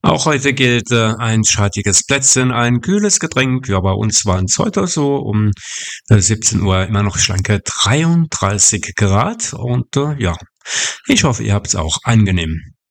Auch heute gilt ein schattiges Plätzchen, ein kühles Getränk. Ja, bei uns waren es heute so um 17 Uhr immer noch schlanke 33 Grad. Und ja, ich hoffe, ihr habt es auch angenehm.